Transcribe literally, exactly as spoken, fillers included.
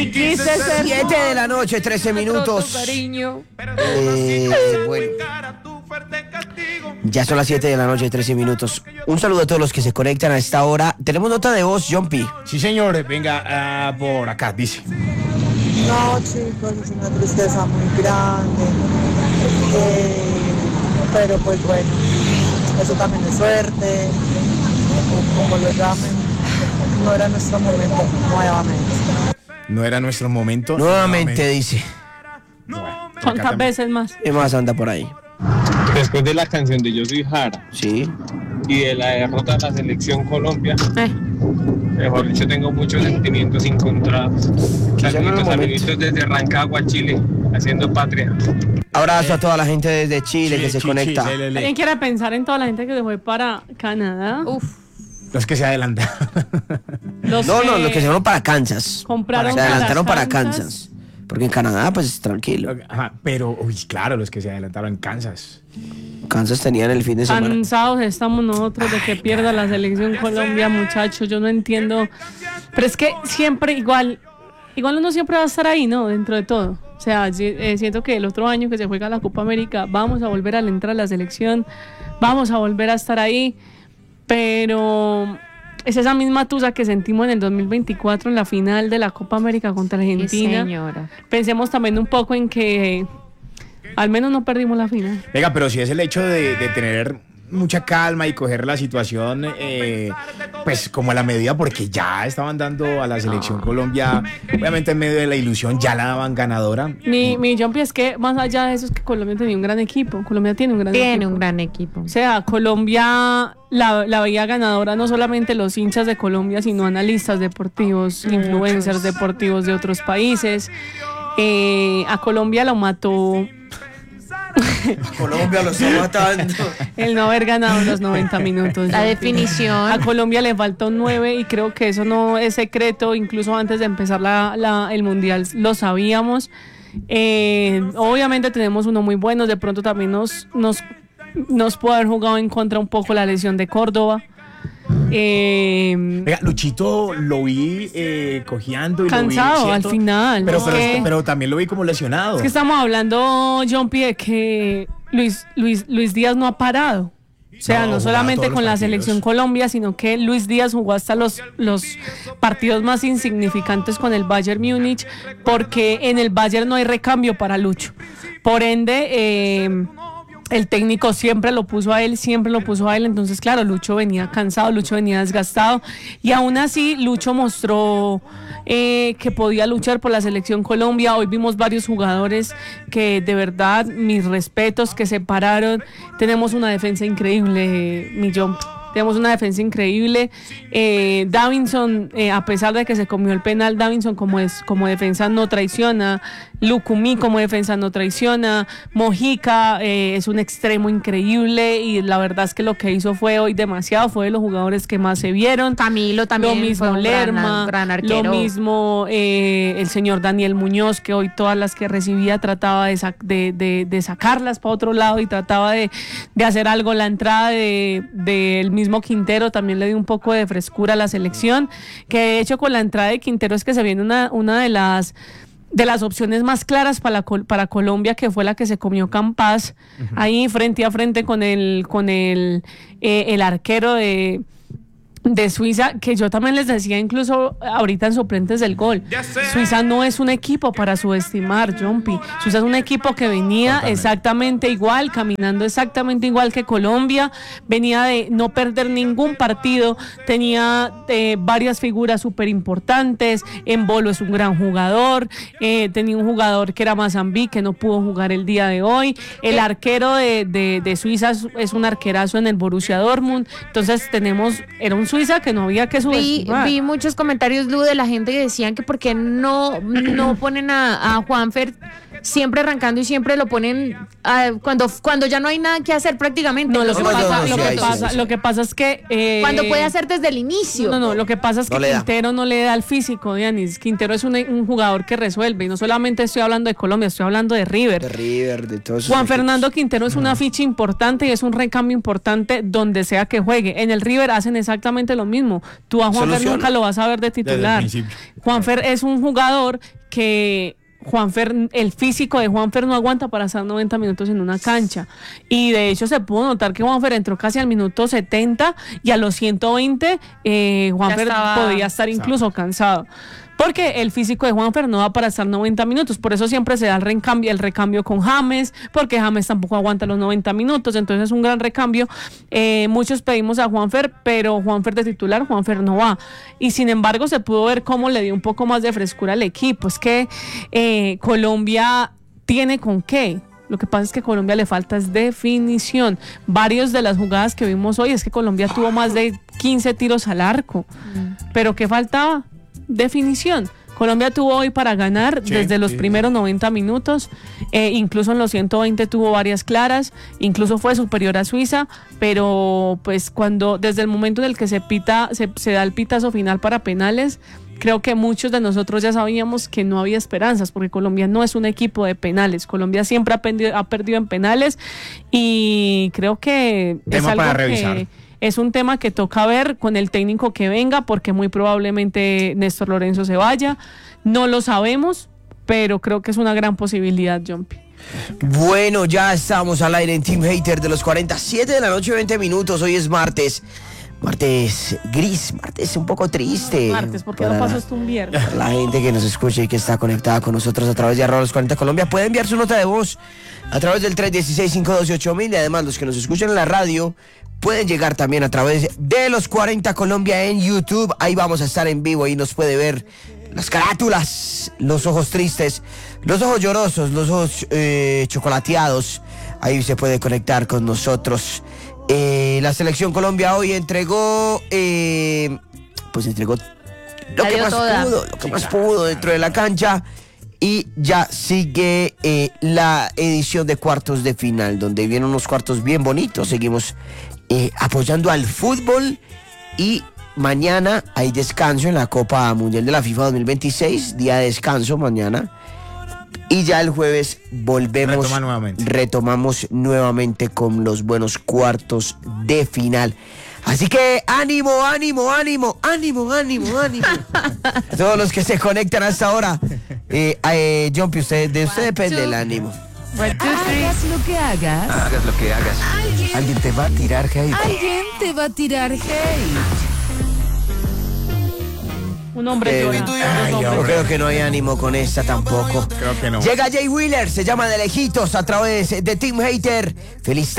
Y quise ser siete de la noche, trece minutos. Cariño. Eh, bueno. Ya son las siete de la noche, trece minutos. Un saludo a todos los que se conectan a esta hora. Tenemos nota de voz, John P. Sí, señor, venga uh, por acá, dice. No, chicos, es una tristeza muy grande. Eh, pero pues bueno, eso también es suerte, o como lo llamen. No era nuestro momento, nuevamente. No era nuestro momento. Nuevamente, nuevamente. dice. Bueno, ¿Cuántas veces más? ¿Qué más anda por ahí? Después de la canción de Yo Soy Jara Sí. y de la derrota de la selección Colombia, Eh. mejor dicho, tengo muchos sentimientos encontrados. Saluditos amiguitos desde Rancagua, Chile, haciendo patria. Abrazo a toda la gente desde Chile, Sí, que se sí, conecta. sí, le, le. ¿Alguien quiere pensar en toda la gente que se fue para Canadá? Uf. Los que se adelantaron. Los No, que no, los que se fueron para Kansas. compraron Se adelantaron para Kansas. Kansas. Porque en Canadá, pues tranquilo. Ajá, pero, uy, claro, los que se adelantaron en Kansas. Kansas tenían el fin de semana. Cansados estamos nosotros de que pierda la selección Colombia, muchachos. Yo no entiendo. Pero es que siempre igual, igual uno siempre va a estar ahí, ¿no? Dentro de todo. O sea, eh, siento que el otro año que se juega la Copa América, vamos a volver a entrar a la selección, vamos a volver a estar ahí. Pero es esa misma tusa que sentimos en el dos mil veinticuatro en la final de la Copa América contra Argentina. Sí, señora. Pensemos también un poco en que al menos no perdimos la final. Venga, pero si es el hecho de, de tener mucha calma y coger la situación, eh, pues como a la medida, porque ya estaban dando a la selección Colombia, obviamente en medio de la ilusión, ya la daban ganadora. Mi, mi jumpy es que más allá de eso es que Colombia tenía un gran equipo. Colombia tiene un gran equipo. Tiene un gran equipo. O sea, Colombia la, la veía ganadora no solamente los hinchas de Colombia, sino analistas deportivos, influencers deportivos de otros países. Eh, a Colombia lo mató Colombia lo está matando. el no haber ganado los noventa minutos. La Jumpy. definición. A Colombia le faltó un nueve y creo que eso no es secreto. Incluso antes de empezar la, la, el Mundial lo sabíamos. Eh, obviamente tenemos uno muy bueno. De pronto también nos, nos, nos puede haber jugado en contra un poco la lesión de Córdoba. Eh, Venga, Luchito lo vi eh, cojeando y cansado lo vi, al ¿cierto? final. Pero, Es pero, que- pero también lo vi como lesionado. Es que estamos hablando, John P, de que Luis, Luis, Luis Díaz no ha parado. O sea, No, no, jugaba solamente todos los con la partidos. selección Colombia, sino que Luis Díaz jugó hasta los, los partidos más insignificantes con el Bayern Múnich, porque en el Bayern no hay recambio para Lucho. Por ende, eh, el técnico siempre lo puso a él, siempre lo puso a él. Entonces, claro, Lucho venía cansado, Lucho venía desgastado. Y aún así, Lucho mostró eh, que podía luchar por la selección Colombia. Hoy vimos varios jugadores que de verdad, mis respetos, que se pararon. Tenemos una defensa increíble, Millón. Tenemos una defensa increíble. Eh, Davinson, eh, a pesar de que se comió el penal, Davinson como, es, como defensa no traiciona. Lucumí como defensa no traiciona. Mojica eh, es un extremo increíble y la verdad es que lo que hizo fue hoy demasiado. Fue de los jugadores que más se vieron. Camilo también. Lo mismo fue un Lerma, gran, gran arquero. lo mismo eh, el señor Daniel Muñoz, que hoy todas las que recibía trataba de, sac- de, de, de sacarlas para otro lado y trataba de, de hacer algo. La entrada del de, de mismo Quintero también le dio un poco de frescura a la selección, que de hecho con la entrada de Quintero es que se viene una, una de las de las opciones más claras para, la, para Colombia, que fue la que se comió Campas, uh-huh. ahí frente a frente con el, con el, eh, el arquero de... de Suiza, que yo también les decía incluso ahorita en suplentes del gol, Suiza no es un equipo para subestimar, Jumpy. Suiza es un equipo que venía Totalmente. exactamente igual, caminando exactamente igual que Colombia, venía de no perder ningún partido, tenía eh, varias figuras súper importantes. Embolo es un gran jugador, eh, tenía un jugador que era Mazambí, que no pudo jugar el día de hoy, el arquero de, de, de Suiza es, es un arquerazo en el Borussia Dortmund. Entonces tenemos, era un Suiza que no había que subestimar. Vi, vi muchos comentarios, Lu, de la gente que decían que por qué no, no ponen a, a Juanfer siempre arrancando y siempre lo ponen ah, cuando, cuando ya no hay nada que hacer prácticamente. No, lo que No, no, pasa, no, lo sí, que ahí sí, pasa, ahí sí. lo que pasa es que eh, Cuando puede hacer desde el inicio. No, no, lo que pasa es No que le da. Quintero no le da el físico, Dianis. Quintero es un, un jugador que resuelve. Y no solamente estoy hablando de Colombia, estoy hablando de River. De River, de todos esos Juan equipos. Fernando Quintero es una ficha importante y es un recambio importante donde sea que juegue. En el River hacen exactamente lo mismo. Tú a Juanfer Soluciona. nunca lo vas a ver de Desde el titular. principio. Juanfer es un jugador que Juanfer, el físico de Juanfer no aguanta para estar noventa minutos en una cancha. Y de hecho se pudo notar que Juanfer entró casi al minuto setenta y a los ciento veinte eh, Juanfer estaba- podía estar incluso cansado. Porque el físico de Juanfer no da para estar noventa minutos, por eso siempre se da el recambio, el recambio con James, porque James tampoco aguanta los noventa minutos, entonces es un gran recambio. Eh, muchos pedimos a Juanfer, pero Juanfer de titular, Juanfer no va. Y sin embargo se pudo ver cómo le dio un poco más de frescura al equipo. Es que eh, Colombia tiene con qué. Lo que pasa es que a Colombia le falta es definición. Varios de las jugadas que vimos hoy es que Colombia tuvo más de quince tiros al arco. Pero ¿qué faltaba? Definición. Colombia tuvo hoy para ganar Sí, desde los sí. primeros noventa minutos, eh, incluso en los ciento veinte tuvo varias claras, incluso fue superior a Suiza, pero pues cuando desde el momento en el que se pita, se, se da el pitazo final para penales, creo que muchos de nosotros ya sabíamos que no había esperanzas, porque Colombia no es un equipo de penales. Colombia siempre ha perdido, ha perdido en penales y creo que es Tema algo para que revisar. es un tema que toca ver con el técnico que venga, porque muy probablemente Néstor Lorenzo se vaya. No lo sabemos, pero creo que es una gran posibilidad, Jumpy. Bueno, ya estamos al aire en Team Hater de los cuarenta, siete de la noche, veinte minutos. Hoy es martes. Martes gris, martes un poco triste. Martes, ¿por qué para no pasó esto un viernes? para la gente que nos escucha y que está conectada con nosotros a través de arroba los cuarenta Colombia, puede enviar su nota de voz a través del tres uno seis, cinco uno dos, ocho mil. Y además los que nos escuchan en la radio pueden llegar también a través de los cuarenta Colombia en YouTube. Ahí vamos a estar en vivo y nos puede ver las carátulas, los ojos tristes, los ojos llorosos, los ojos eh, chocolateados. Ahí se puede conectar con nosotros. Eh, la selección Colombia hoy entregó, eh, pues entregó lo La que dio más toda. pudo, lo que más pudo dentro de la cancha. Y ya sigue eh, la edición de cuartos de final, donde vienen unos cuartos bien bonitos. Seguimos eh, apoyando al fútbol y mañana hay descanso en la Copa Mundial de la FIFA dos mil veintiséis, día de descanso mañana. Y ya el jueves volvemos, Retoma nuevamente. retomamos nuevamente con los buenos cuartos de final. Así que ánimo, ánimo, ánimo, ánimo, ánimo, ánimo. A todos los que se conectan hasta ahora. Eh, eh, Jumpy, usted, de usted depende el ánimo. Hagas lo que hagas, Hagas lo que hagas. Alguien te va a tirar hate. alguien te va a tirar hate. Un hombre Eh, llora. ay, dos Yo hombres. creo que no hay ánimo con esta tampoco. Creo que no. Llega Jay Wheeler, se llama De Lejitos a través de Team Hater. Feliz